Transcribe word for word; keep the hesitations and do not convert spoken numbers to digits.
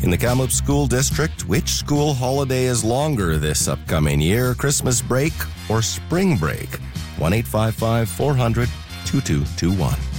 In the Kamloops School District, which school holiday is longer this upcoming year? Christmas break or spring break? one eight five five, four hundred, two two two one.